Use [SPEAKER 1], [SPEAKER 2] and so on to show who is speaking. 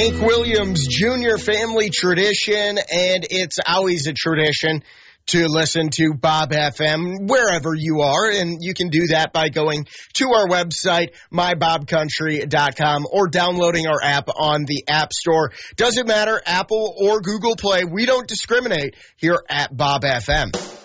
[SPEAKER 1] Hank Williams Jr. family tradition, and it's always a tradition to listen to Bob FM wherever you are, and you can do that by going to our website, mybobcountry.com, or downloading our app on the App Store. Doesn't matter, Apple or Google Play, we don't discriminate here at Bob FM.